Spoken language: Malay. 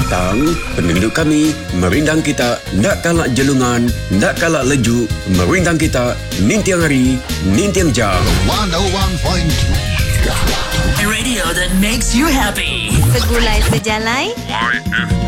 petang, penduduk kami merindang kita nak kalak jelungan, nak kalak lejuk, merindang kita nintiang hari, nintiang jam. 101.3 A radio that makes you happy. Segulai sejalai. YFM.